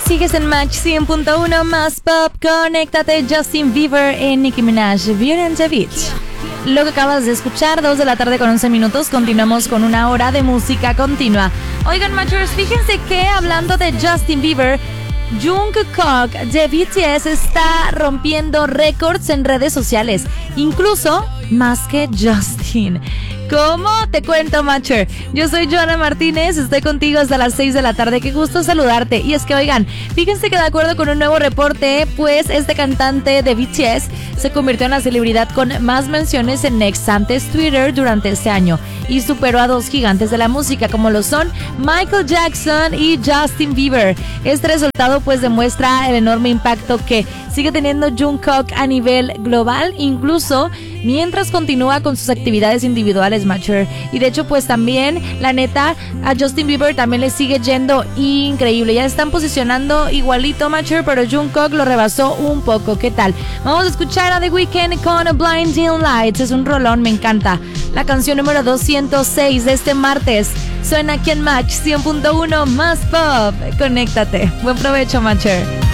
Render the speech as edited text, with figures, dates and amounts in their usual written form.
Sigues en Match 100.1 más pop. Conéctate. Justin Bieber y Nicki Minaj, Beauty and the Beach. Lo que acabas de escuchar, 2 de la tarde con 11 minutos. Continuamos con una hora de música continua. Oigan, Matchers, fíjense que hablando de Justin Bieber, Jungkook de BTS está rompiendo récords en redes sociales, incluso más que Justin. ¿Cómo? Te cuento, Matcher. Yo soy Joana Martínez, estoy contigo hasta las 6 de la tarde. Qué gusto saludarte. Y es que, oigan, fíjense que de acuerdo con un nuevo reporte, pues este cantante de BTS se convirtió en la celebridad con más menciones en X antes Twitter durante este año y superó a 2 gigantes de la música como lo son Michael Jackson y Justin Bieber. Este resultado pues demuestra el enorme impacto que sigue teniendo Jungkook a nivel global, incluso mientras continúa con sus actividades individuales, Matcher. Y de hecho pues también, la neta, a Justin Bieber también le sigue yendo increíble. Ya están posicionando igualito, Matcher, pero Jungkook lo rebasó un poco. ¿Qué tal? Vamos a escuchar a The Weeknd con Blinding Lights. Es un rolón, me encanta. La canción número 206 de este martes suena aquí en Match 100.1 más pop. Conéctate. Buen provecho, Matcher.